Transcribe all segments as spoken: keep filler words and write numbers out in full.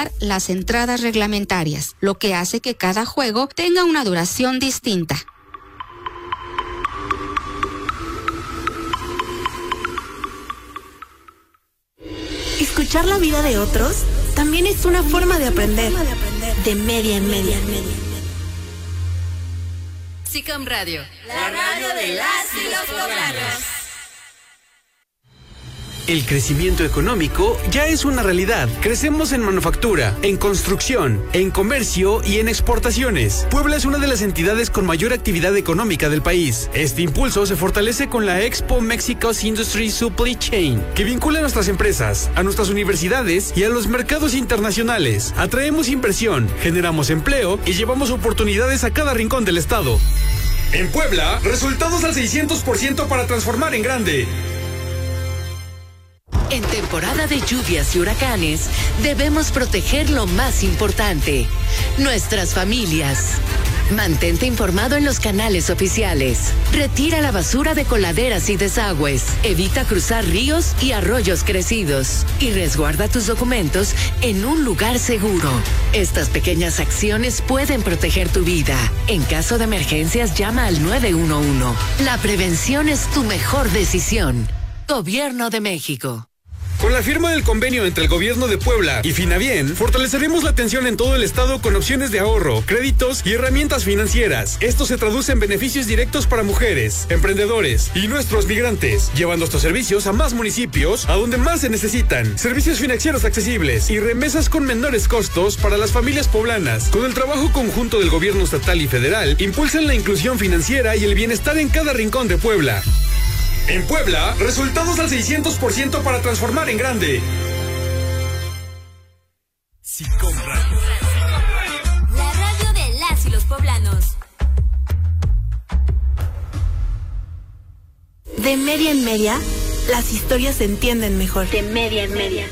respetar las entradas reglamentarias, lo que hace que cada juego tenga una duración distinta. Escuchar la vida de otros también es una forma de aprender. De media en media. SICOM Radio, la radio de las y los poblanos. El crecimiento económico ya es una realidad. Crecemos en manufactura, en construcción, en comercio y en exportaciones. Puebla es una de las entidades con mayor actividad económica del país. Este impulso se fortalece con la Expo Mexico's Industry Supply Chain, que vincula a nuestras empresas, a nuestras universidades y a los mercados internacionales. Atraemos inversión, generamos empleo y llevamos oportunidades a cada rincón del estado. En Puebla, resultados al seiscientos por ciento para transformar en grande. En temporada de lluvias y huracanes, debemos proteger lo más importante, nuestras familias. Mantente informado en los canales oficiales. Retira la basura de coladeras y desagües. Evita cruzar ríos y arroyos crecidos. Y resguarda tus documentos en un lugar seguro. Estas pequeñas acciones pueden proteger tu vida. En caso de emergencias, llama al nueve uno uno. La prevención es tu mejor decisión. Gobierno de México. Con la firma del convenio entre el Gobierno de Puebla y Finavien, fortaleceremos la atención en todo el estado con opciones de ahorro, créditos y herramientas financieras. Esto se traduce en beneficios directos para mujeres, emprendedores y nuestros migrantes, llevando estos servicios a más municipios, a donde más se necesitan. Servicios financieros accesibles y remesas con menores costos para las familias poblanas. Con el trabajo conjunto del Gobierno estatal y federal, impulsan la inclusión financiera y el bienestar en cada rincón de Puebla. En Puebla, resultados al seiscientos por ciento para transformar en grande. SICOM Radio. La radio de las y los poblanos. De media en media, las historias se entienden mejor. De media en media.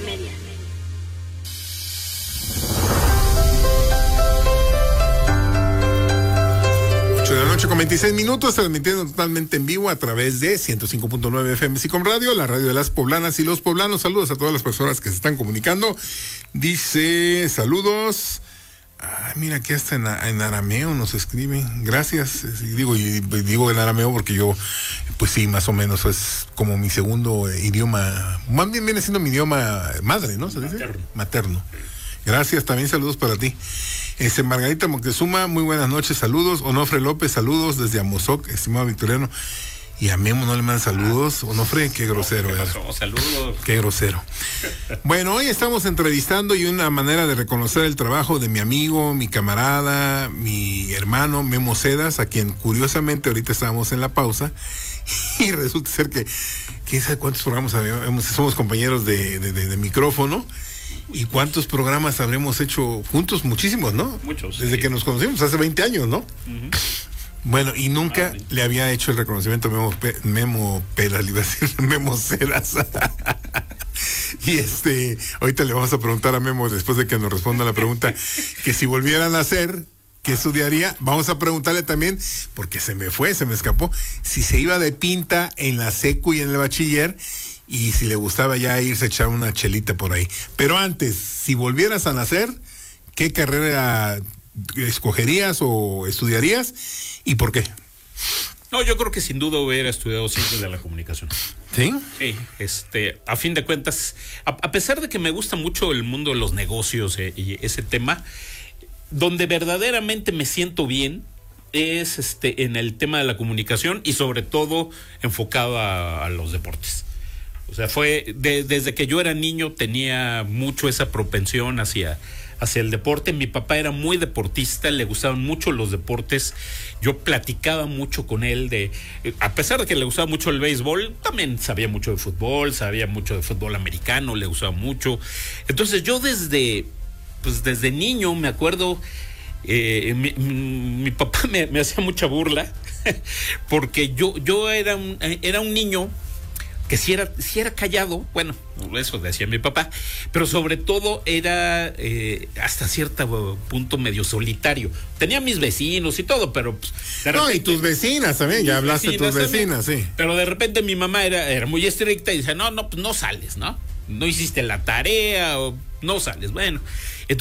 De la noche con veintiséis minutos, transmitiendo totalmente en vivo a través de ciento cinco punto nueve F M SICOM Radio, la radio de las poblanas y los poblanos. Saludos a todas las personas que se están comunicando. Dice, saludos. Ah, mira, aquí hasta en, en arameo nos escriben. Gracias. Digo, y digo en arameo porque yo, pues sí, más o menos es como mi segundo idioma. Más bien viene siendo mi idioma madre, ¿no? ¿Se dice? Materno. Materno. Gracias, también saludos para ti. Este, Margarita Moctezuma, muy buenas noches, saludos. Onofre López, saludos desde Amozoc, estimado Victoriano. Y a Memo no le mandan saludos. Onofre, qué grosero. ¿Qué pasó? Saludos. Qué grosero. Bueno, hoy estamos entrevistando y una manera de reconocer el trabajo de mi amigo, mi camarada, mi hermano Memo Cedas, a quien curiosamente ahorita estábamos en la pausa. Y resulta ser que, quién sabe cuántos programas habíamos, somos compañeros de, de, de, de micrófono. ¿Y cuántos programas habremos hecho juntos? Muchísimos, ¿no? Muchos. Desde sí. que nos conocimos, hace veinte años, ¿no? Uh-huh. Bueno, y nunca ah, sí. le había hecho el reconocimiento a Memo, Pe- Memo Pelas, le iba a decir Memo Cedas. Y este, ahorita le vamos a preguntar a Memo, después de que nos responda la pregunta, que si volvieran a hacer, ¿qué estudiaría? Vamos a preguntarle también, porque se me fue, se me escapó, si se iba de pinta en la secu y en el bachiller, y si le gustaba ya irse a echar una chelita por ahí. Pero antes, si volvieras a nacer, ¿qué carrera escogerías o estudiarías y por qué? No, yo creo que sin duda hubiera estudiado ciencias de la comunicación. ¿Sí? Sí, este, a fin de cuentas, a, a pesar de que me gusta mucho el mundo de los negocios eh, y ese tema, donde verdaderamente me siento bien es este en el tema de la comunicación y sobre todo enfocado a, a los deportes. O sea, fue de, desde que yo era niño tenía mucho esa propensión hacia, hacia el deporte. Mi papá era muy deportista, le gustaban mucho los deportes. Yo platicaba mucho con él de, a pesar de que le gustaba mucho el béisbol, también sabía mucho de fútbol, sabía mucho de fútbol americano, le gustaba mucho. Entonces yo desde, pues desde niño me acuerdo, eh, mi, mi papá me, me hacía mucha burla porque yo, yo era un, era un niño que si era, si era callado, bueno, eso decía mi papá, pero sobre todo era eh, hasta cierto punto medio solitario. Tenía mis vecinos y todo, pero pues, de repente, no, y tus vecinas también, ya hablaste de tus vecinas, también, sí. Pero de repente mi mamá era, era muy estricta y dice, no, no, pues no sales, ¿no? No hiciste la tarea o no sales, bueno. Entonces